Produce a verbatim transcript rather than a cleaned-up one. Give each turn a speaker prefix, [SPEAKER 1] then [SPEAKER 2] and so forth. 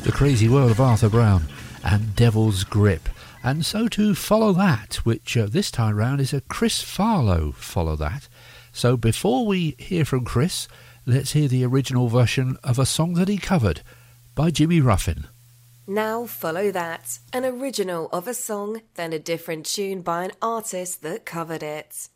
[SPEAKER 1] The Crazy World of Arthur Brown and Devil's Grip. And so to Follow That, which uh, this time round is a Chris Farlowe Follow That. So before we hear from Chris, let's hear the original version of a song that he covered by Jimmy Ruffin.
[SPEAKER 2] Now Follow That, an original of a song, then a different tune by an artist that covered it.